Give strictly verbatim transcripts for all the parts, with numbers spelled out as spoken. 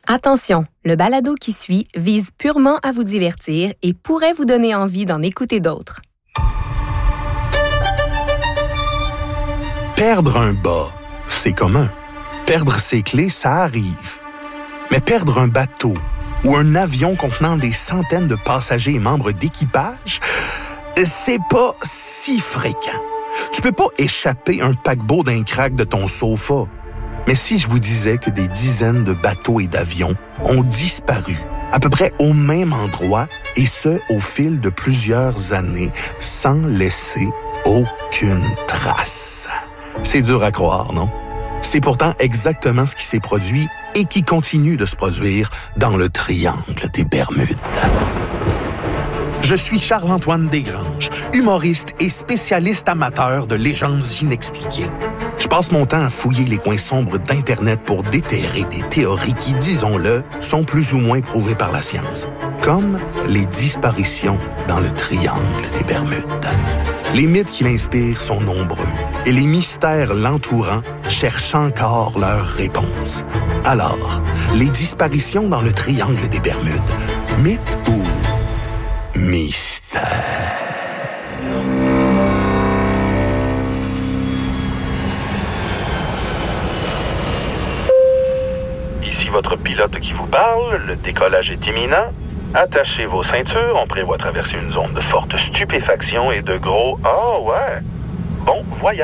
Attention, le balado qui suit vise purement à vous divertir et pourrait vous donner envie d'en écouter d'autres. Perdre un bas, c'est commun. Perdre ses clés, ça arrive. Mais perdre un bateau ou un avion contenant des centaines de passagers et membres d'équipage, c'est pas si fréquent. Tu peux pas échapper un paquebot d'un crack de ton sofa. Mais si je vous disais que des dizaines de bateaux et d'avions ont disparu à peu près au même endroit, et ce, au fil de plusieurs années, sans laisser aucune trace. C'est dur à croire, non? C'est pourtant exactement ce qui s'est produit et qui continue de se produire dans le triangle des Bermudes. Je suis Charles-Antoine Desgranges, humoriste et spécialiste amateur de légendes inexpliquées. Je passe mon temps à fouiller les coins sombres d'Internet pour déterrer des théories qui, disons-le, sont plus ou moins prouvées par la science, comme les disparitions dans le triangle des Bermudes. Les mythes qui l'inspirent sont nombreux et les mystères l'entourant cherchent encore leurs réponses. Alors, les disparitions dans le triangle des Bermudes, mythe ou mystère? Ici votre pilote qui vous parle, le décollage est imminent. Attachez vos ceintures, on prévoit traverser une zone de forte stupéfaction et de gros « Ah oh, ouais! Bon voyage! »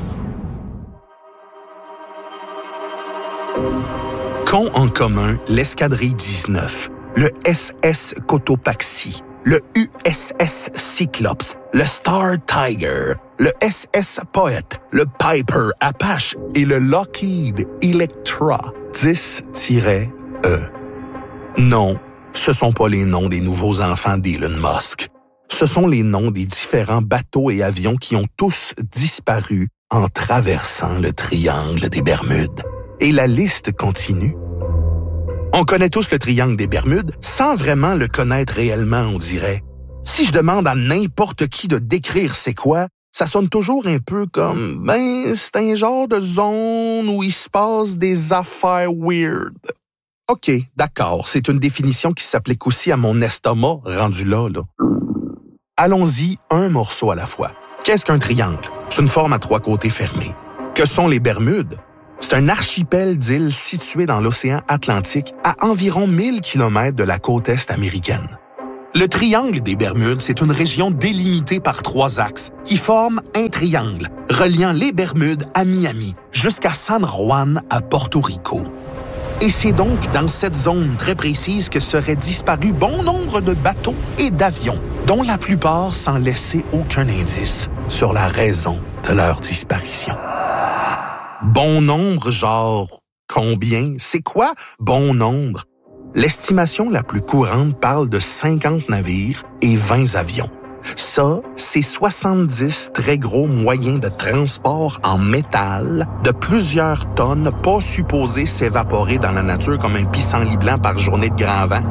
Qu'ont en commun l'escadrille dix-neuf, le S S Cotopaxi, le U S S Cyclops, le Star Tiger, le S S Poet, le Piper Apache et le Lockheed Electra dix E? Non, ce sont pas les noms des nouveaux enfants d'Elon Musk. Ce sont les noms des différents bateaux et avions qui ont tous disparu en traversant le triangle des Bermudes. Et la liste continue. On connaît tous le triangle des Bermudes sans vraiment le connaître réellement, on dirait. Si je demande à n'importe qui de décrire c'est quoi, ça sonne toujours un peu comme, ben, c'est un genre de zone où il se passe des affaires weird. OK, d'accord, c'est une définition qui s'applique aussi à mon estomac rendu là, là. Allons-y un morceau à la fois. Qu'est-ce qu'un triangle? C'est une forme à trois côtés fermés. Que sont les Bermudes? C'est un archipel d'îles situé dans l'océan Atlantique à environ mille kilomètres de la côte est américaine. Le triangle des Bermudes, c'est une région délimitée par trois axes qui forment un triangle reliant les Bermudes à Miami jusqu'à San Juan à Porto Rico. Et c'est donc dans cette zone très précise que seraient disparus bon nombre de bateaux et d'avions, dont la plupart sans laisser aucun indice sur la raison de leur disparition. Bon nombre, genre combien? C'est quoi bon nombre? L'estimation la plus courante parle de cinquante navires et vingt avions. Ça, c'est soixante-dix très gros moyens de transport en métal de plusieurs tonnes pas supposés s'évaporer dans la nature comme un pissenlit blanc par journée de grand vent.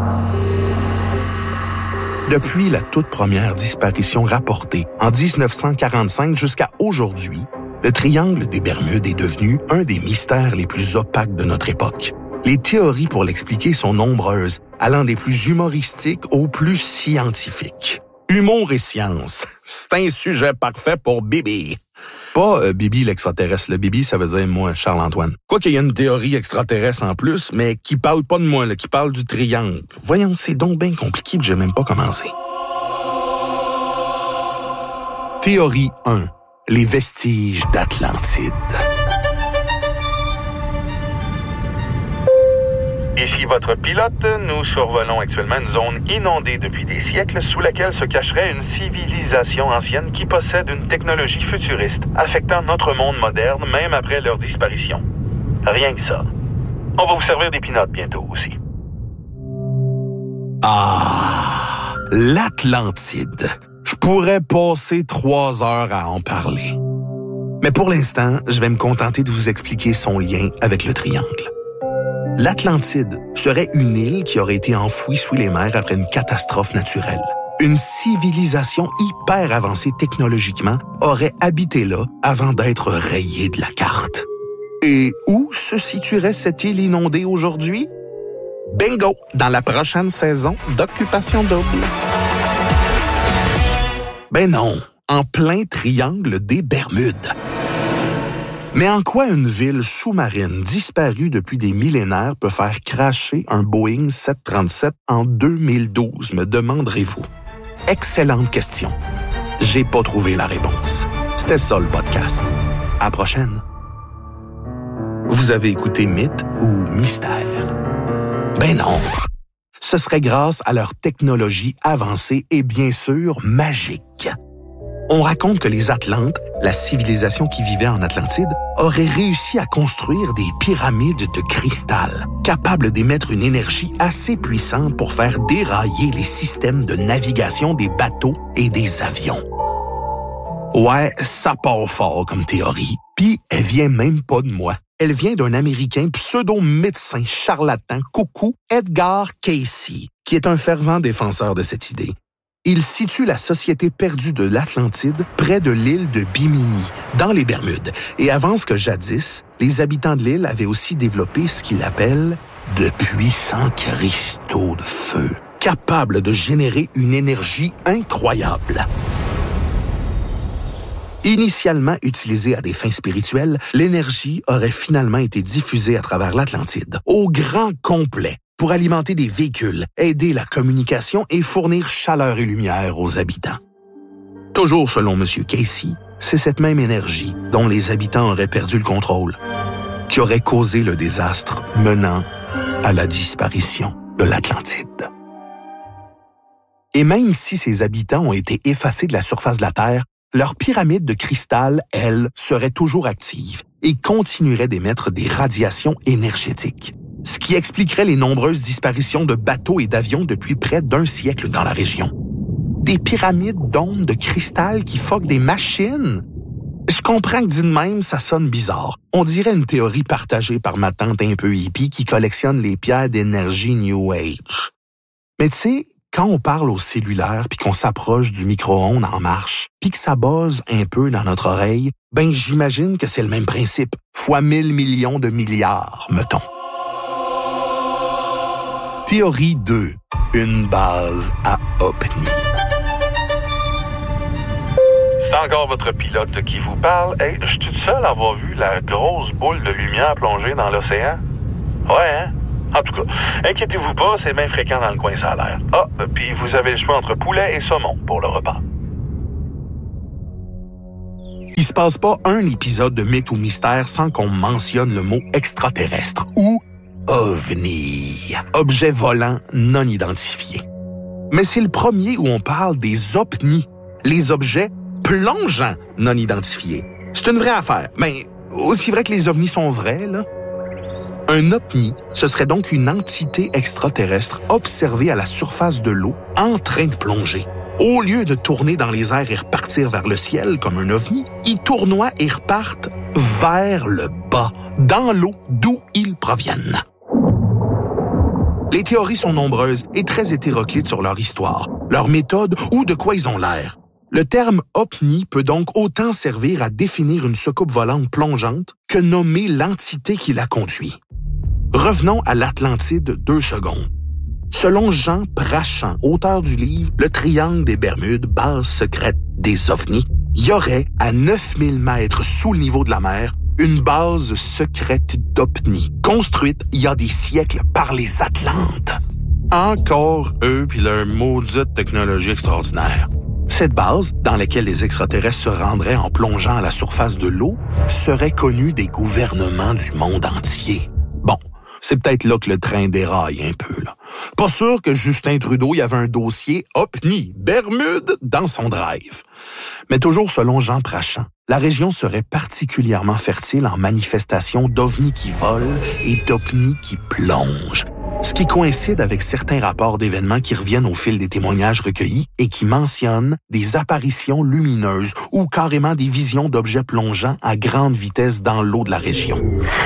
Depuis la toute première disparition rapportée en dix-neuf cent quarante-cinq jusqu'à aujourd'hui, le triangle des Bermudes est devenu un des mystères les plus opaques de notre époque. Les théories pour l'expliquer sont nombreuses, allant des plus humoristiques aux plus scientifiques. Humour et science, c'est un sujet parfait pour Bibi. Pas euh, Bibi l'extraterrestre. Le Bibi, ça veut dire moi, Charles-Antoine. Quoi qu'il y ait une théorie extraterrestre en plus, mais qui parle pas de moi, là, qui parle du triangle. Voyons, c'est donc bien compliqué que j'ai même pas commencé. Théorie un. Les vestiges d'Atlantide. Ici votre pilote, nous survolons actuellement une zone inondée depuis des siècles sous laquelle se cacherait une civilisation ancienne qui possède une technologie futuriste, affectant notre monde moderne même après leur disparition. Rien que ça. On va vous servir des peanuts bientôt aussi. Ah, l'Atlantide. Je pourrais passer trois heures à en parler. Mais pour l'instant, je vais me contenter de vous expliquer son lien avec le triangle. L'Atlantide serait une île qui aurait été enfouie sous les mers après une catastrophe naturelle. Une civilisation hyper avancée technologiquement aurait habité là avant d'être rayée de la carte. Et où se situerait cette île inondée aujourd'hui? Bingo! Dans la prochaine saison d'Occupation Double. Ben non, en plein triangle des Bermudes. Mais en quoi une ville sous-marine disparue depuis des millénaires peut faire crasher un Boeing sept cent trente-sept en deux mille douze, me demanderez-vous? Excellente question. J'ai pas trouvé la réponse. C'était ça le podcast. À la prochaine. Vous avez écouté Mythe ou Mystère? Ben non. Ce serait grâce à leur technologie avancée et bien sûr magique. On raconte que les Atlantes, la civilisation qui vivait en Atlantide, auraient réussi à construire des pyramides de cristal, capables d'émettre une énergie assez puissante pour faire dérailler les systèmes de navigation des bateaux et des avions. Ouais, ça part fort comme théorie, puis elle vient même pas de moi. Elle vient d'un Américain pseudo-médecin charlatan coucou Edgar Cayce, qui est un fervent défenseur de cette idée. Il situe la société perdue de l'Atlantide près de l'île de Bimini, dans les Bermudes, et avance que jadis, les habitants de l'île avaient aussi développé ce qu'il appelle de puissants cristaux de feu, capables de générer une énergie incroyable. Initialement utilisée à des fins spirituelles, l'énergie aurait finalement été diffusée à travers l'Atlantide, au grand complet, pour alimenter des véhicules, aider la communication et fournir chaleur et lumière aux habitants. Toujours selon M. Cayce, c'est cette même énergie dont les habitants auraient perdu le contrôle, qui aurait causé le désastre menant à la disparition de l'Atlantide. Et même si ces habitants ont été effacés de la surface de la Terre, leur pyramide de cristal, elle, serait toujours active et continuerait d'émettre des radiations énergétiques, ce qui expliquerait les nombreuses disparitions de bateaux et d'avions depuis près d'un siècle dans la région. Des pyramides d'ondes de cristal qui foquent des machines? Je comprends que dit de même, ça sonne bizarre. On dirait une théorie partagée par ma tante un peu hippie qui collectionne les pierres d'énergie New Age. Mais tu sais, quand on parle au cellulaire puis qu'on s'approche du micro-ondes en marche, puis que ça buzz un peu dans notre oreille, ben j'imagine que c'est le même principe, fois mille millions de milliards, mettons. Théorie deux. Une base à O P N I. C'est encore votre pilote qui vous parle. Hey, je suis tout seul à avoir vu la grosse boule de lumière plonger dans l'océan? Ouais, hein? En tout cas, inquiétez-vous pas, c'est bien fréquent dans le coin, ça a l'air. Ah, puis vous avez le choix entre poulet et saumon pour le repas. Il se passe pas un épisode de Mythe ou Mystère sans qu'on mentionne le mot extraterrestre ou OVNI, objet volant non identifié. Mais c'est le premier où on parle des O P N I, les objets plongeants non identifiés. C'est une vraie affaire, mais aussi vrai que les ovnis sont vrais, là. Un O P N I, ce serait donc une entité extraterrestre observée à la surface de l'eau en train de plonger. Au lieu de tourner dans les airs et repartir vers le ciel comme un ovni, ils tournoient et repartent vers le bas, dans l'eau d'où ils proviennent. Les théories sont nombreuses et très hétéroclites sur leur histoire, leur méthode ou de quoi ils ont l'air. Le terme O P N I peut donc autant servir à définir une soucoupe volante plongeante que nommer l'entité qui la conduit. Revenons à l'Atlantide deux secondes. Selon Jean Prachant, auteur du livre « Le triangle des Bermudes, base secrète des ovnis », il y aurait, à neuf mille mètres sous le niveau de la mer, une base secrète d'O P N I, construite il y a des siècles par les Atlantes. Encore eux puis leur maudite technologie extraordinaire. Cette base, dans laquelle les extraterrestres se rendraient en plongeant à la surface de l'eau, serait connue des gouvernements du monde entier. Bon, c'est peut-être là que le train déraille un peu, là. Pas sûr que Justin Trudeau y avait un dossier O P N I, Bermudes, dans son drive. Mais toujours selon Jean Prachant, la région serait particulièrement fertile en manifestations d'ovnis qui volent et d'O P N I qui plongent, ce qui coïncide avec certains rapports d'événements qui reviennent au fil des témoignages recueillis et qui mentionnent des apparitions lumineuses ou carrément des visions d'objets plongeants à grande vitesse dans l'eau de la région.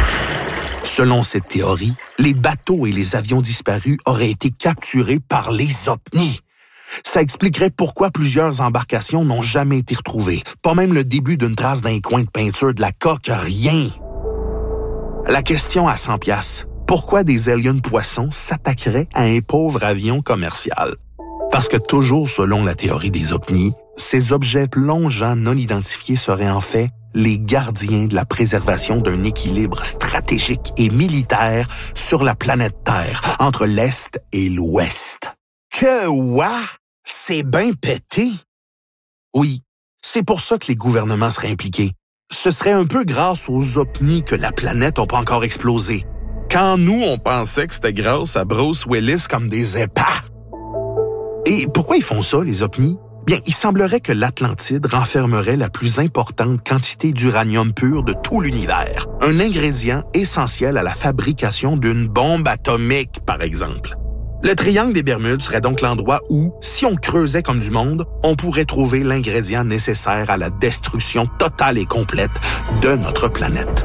Selon cette théorie, les bateaux et les avions disparus auraient été capturés par les O P N I. Ça expliquerait pourquoi plusieurs embarcations n'ont jamais été retrouvées, pas même le début d'une trace d'un coin de peinture de la coque, rien. La question à cent piastres. Pourquoi des aliens poissons s'attaqueraient à un pauvre avion commercial? Parce que toujours selon la théorie des ovnis, ces objets plongeants non identifiés seraient en fait les gardiens de la préservation d'un équilibre stratégique et militaire sur la planète Terre, entre l'Est et l'Ouest. Que ouah! C'est bien pété! Oui, c'est pour ça que les gouvernements seraient impliqués. Ce serait un peu grâce aux ovnis que la planète n'a pas encore explosé. Quand nous, on pensait que c'était grâce à Bruce Willis comme des épais. Et pourquoi ils font ça, les ovnis? Bien, il semblerait que l'Atlantide renfermerait la plus importante quantité d'uranium pur de tout l'univers, un ingrédient essentiel à la fabrication d'une bombe atomique, par exemple. Le triangle des Bermudes serait donc l'endroit où, si on creusait comme du monde, on pourrait trouver l'ingrédient nécessaire à la destruction totale et complète de notre planète.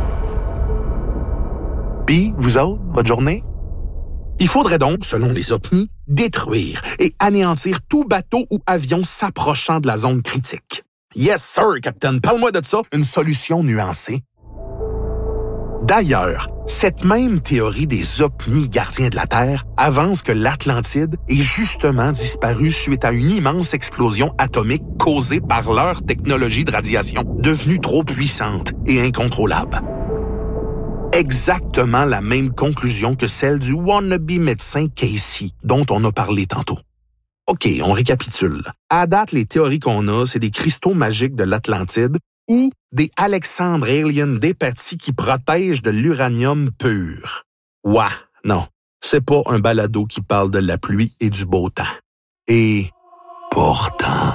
Puis, vous autres, votre journée? Il faudrait donc, selon les ovnis, détruire et anéantir tout bateau ou avion s'approchant de la zone critique. Yes, sir, Captain. Parle-moi de ça, une solution nuancée. D'ailleurs, cette même théorie des ovnis gardiens de la Terre avance que l'Atlantide est justement disparue suite à une immense explosion atomique causée par leur technologie de radiation, devenue trop puissante et incontrôlable. Exactement la même conclusion que celle du wannabe médecin Casey, dont on a parlé tantôt. OK, on récapitule. À date, les théories qu'on a, c'est des cristaux magiques de l'Atlantide ou des Alexandre aliens d'épathie qui protègent de l'uranium pur. Ouah, non, c'est pas un balado qui parle de la pluie et du beau temps. Et pourtant...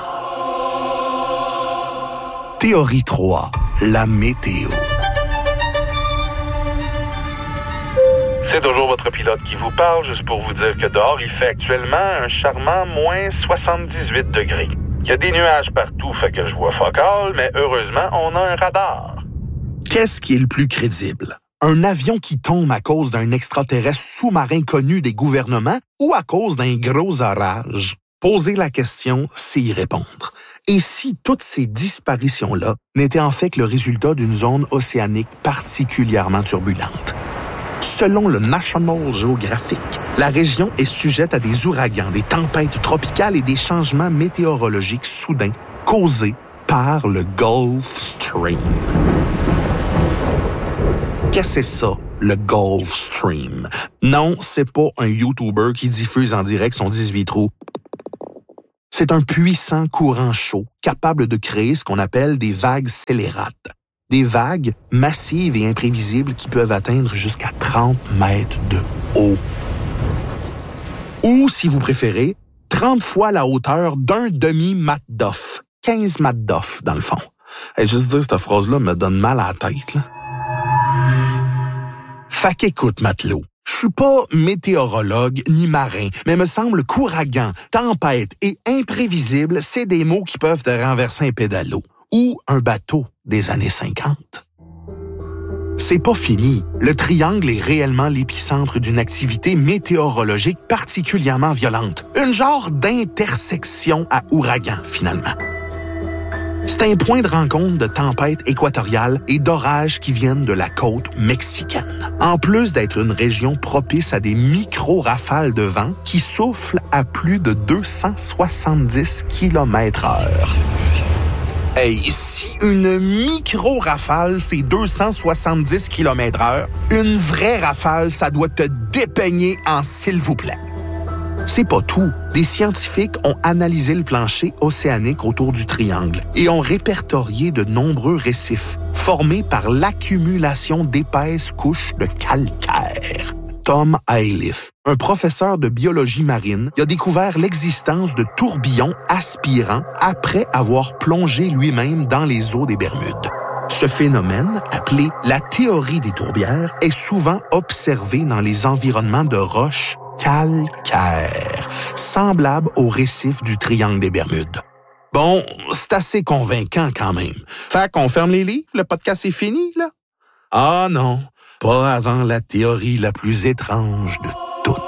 Théorie trois, la météo. C'est toujours votre pilote qui vous parle, juste pour vous dire que dehors, il fait actuellement un charmant moins soixante-dix-huit degrés. Il y a des nuages partout, fait que je vois fuck all, mais heureusement, on a un radar. Qu'est-ce qui est le plus crédible? Un avion qui tombe à cause d'un extraterrestre sous-marin connu des gouvernements ou à cause d'un gros orage? Poser la question, c'est y répondre. Et si toutes ces disparitions-là n'étaient en fait que le résultat d'une zone océanique particulièrement turbulente? Selon le National Geographic, la région est sujette à des ouragans, des tempêtes tropicales et des changements météorologiques soudains causés par le Gulf Stream. Qu'est-ce que c'est ça, le Gulf Stream? Non, c'est pas un YouTuber qui diffuse en direct son dix-huit trous. C'est un puissant courant chaud capable de créer ce qu'on appelle des vagues scélérates. Des vagues massives et imprévisibles qui peuvent atteindre jusqu'à trente mètres de haut. Ou, si vous préférez, trente fois la hauteur d'un demi-Madoff. quinze Madoff, dans le fond. Et juste dire cette phrase-là me donne mal à la tête, là. Fait qu'écoute, matelot, je suis pas météorologue ni marin, mais me semble qu'ouragan, tempête et imprévisible, c'est des mots qui peuvent te renverser un pédalo ou un bateau des années cinquante. C'est pas fini. Le triangle est réellement l'épicentre d'une activité météorologique particulièrement violente. Une genre d'intersection à ouragan, finalement. C'est un point de rencontre de tempêtes équatoriales et d'orages qui viennent de la côte mexicaine. En plus d'être une région propice à des micro-rafales de vent qui soufflent à plus de deux cent soixante-dix kilomètres heure. Hey, si une micro-rafale, c'est deux cent soixante-dix kilomètres heure, une vraie rafale, ça doit te dépeigner en s'il vous plaît. C'est pas tout. Des scientifiques ont analysé le plancher océanique autour du triangle et ont répertorié de nombreux récifs formés par l'accumulation d'épaisses couches de calcaire. Tom Ailiff, un professeur de biologie marine, a découvert l'existence de tourbillons aspirants après avoir plongé lui-même dans les eaux des Bermudes. Ce phénomène, appelé la théorie des tourbières, est souvent observé dans les environnements de roches calcaires, semblables aux récifs du triangle des Bermudes. Bon, c'est assez convaincant quand même. Fait qu'on ferme les livres, le podcast est fini, là? Ah non, pas avant la théorie la plus étrange de toutes.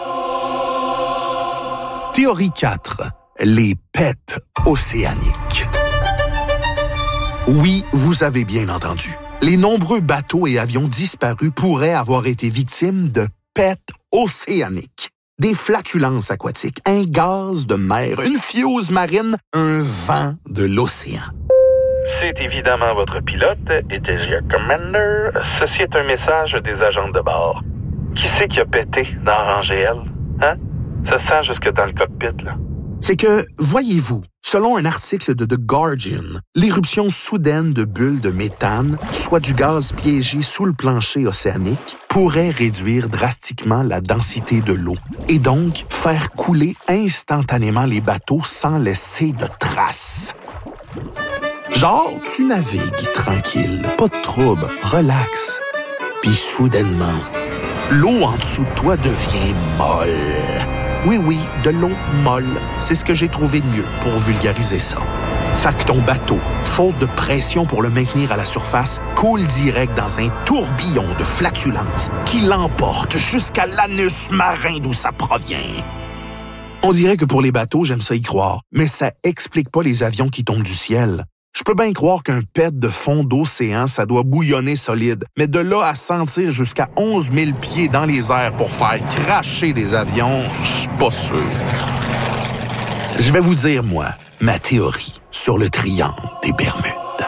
Théorie quatre. Les pets océaniques. Oui, vous avez bien entendu. Les nombreux bateaux et avions disparus pourraient avoir été victimes de pets océaniques, des flatulences aquatiques, un gaz de mer, une fuse marine, un vent de l'océan. C'est évidemment votre pilote, it is your commander. Ceci est un message des agents de bord. Qui c'est qui a pété dans Rangéel? Hein? Ça sent jusque dans le cockpit, là. C'est que, voyez-vous, selon un article de The Guardian, l'éruption soudaine de bulles de méthane, soit du gaz piégé sous le plancher océanique, pourrait réduire drastiquement la densité de l'eau et donc faire couler instantanément les bateaux sans laisser de traces. Genre, tu navigues tranquille, pas de trouble, relax. Puis soudainement, l'eau en dessous de toi devient molle. Oui, oui, de l'eau molle. C'est ce que j'ai trouvé de mieux pour vulgariser ça. Fait que ton bateau, faute de pression pour le maintenir à la surface, coule direct dans un tourbillon de flatulence qui l'emporte jusqu'à l'anus marin d'où ça provient. On dirait que pour les bateaux, j'aime ça y croire, mais ça explique pas les avions qui tombent du ciel. Je peux bien croire qu'un pet de fond d'océan, ça doit bouillonner solide, mais de là à sentir jusqu'à onze mille pieds dans les airs pour faire cracher des avions, je suis pas sûr. Je vais vous dire, moi, ma théorie sur le triangle des Bermudes.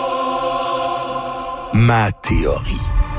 Ma théorie.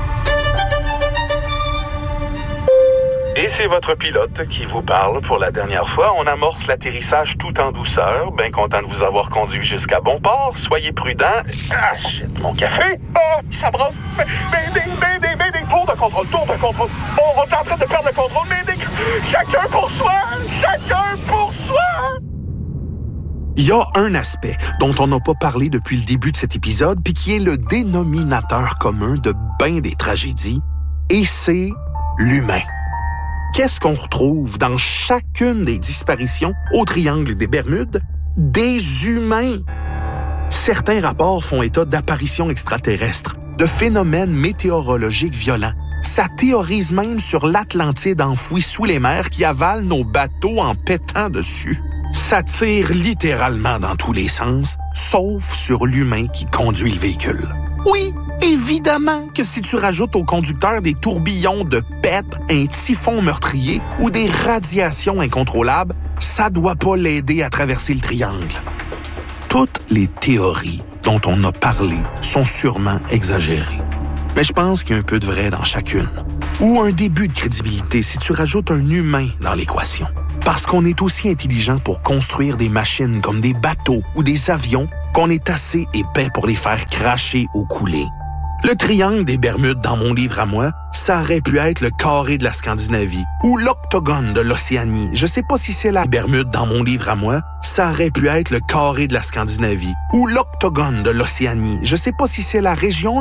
Et c'est votre pilote qui vous parle pour la dernière fois. On amorce l'atterrissage tout en douceur. Bien content de vous avoir conduit jusqu'à bon port. Soyez prudents. Ah, shit, mon café. Ah, ça brasse. Mayday, mayday, mayday. Tour de contrôle, tour de contrôle. On, on est en train de perdre le contrôle. Mayday. Chacun pour soi. Chacun pour soi. Il y a un aspect dont on n'a pas parlé depuis le début de cet épisode, puis qui est le dénominateur commun de bien des tragédies, et c'est l'humain. Qu'est-ce qu'on retrouve dans chacune des disparitions au triangle des Bermudes? Des humains. Certains rapports font état d'apparitions extraterrestres, de phénomènes météorologiques violents. Ça théorise même sur l'Atlantide enfoui sous les mers qui avale nos bateaux en pétant dessus. Ça tire littéralement dans tous les sens, sauf sur l'humain qui conduit le véhicule. Oui, évidemment que si tu rajoutes au conducteur des tourbillons de pète, un typhon meurtrier ou des radiations incontrôlables, ça doit pas l'aider à traverser le triangle. Toutes les théories dont on a parlé sont sûrement exagérées. Mais je pense qu'il y a un peu de vrai dans chacune. Ou un début de crédibilité si tu rajoutes un humain dans l'équation. Parce qu'on est aussi intelligent pour construire des machines comme des bateaux ou des avions qu'on est assez épais pour les faire cracher ou couler. Le triangle des Bermudes dans mon livre à moi, ça aurait pu être le carré de la Scandinavie ou l'octogone de l'Océanie. Je sais pas si c'est la Bermude dans mon livre à moi, ça aurait pu être le carré de la Scandinavie ou l'octogone de l'Océanie. Je sais pas si c'est la région